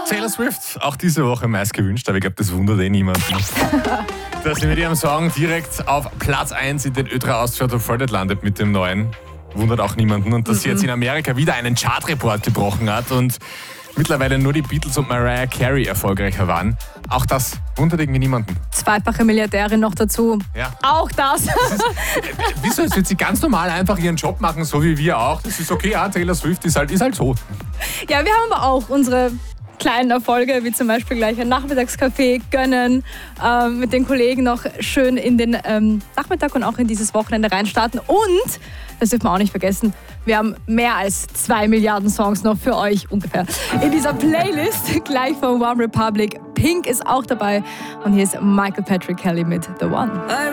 Taylor Swift, auch diese Woche meist gewünscht, aber ich glaube, das wundert niemanden. Dass sie mit ihrem Song direkt auf Platz 1 in den Ö3 Austria Top 100 landet mit dem neuen, wundert auch niemanden. Und dass sie jetzt in Amerika wieder einen Chartrekord gebrochen hat und mittlerweile nur die Beatles und Mariah Carey erfolgreicher waren. Auch das wundert irgendwie niemanden. Zweifache Milliardärin noch dazu. Ja. Auch das. Wieso, jetzt wird sie ganz normal einfach ihren Job machen, so wie wir auch. Das ist okay, ja, Taylor Swift ist halt so. Ja, wir haben aber auch unsere kleinen Erfolge, wie zum Beispiel gleich ein Nachmittagskaffee gönnen, mit den Kollegen noch schön in den Nachmittag und auch in dieses Wochenende reinstarten. Und, das dürfen wir auch nicht vergessen, wir haben mehr als 2 Milliarden Songs noch für euch ungefähr in dieser Playlist, gleich von One Republic. Pink ist auch dabei und hier ist Michael Patrick Kelly mit The One.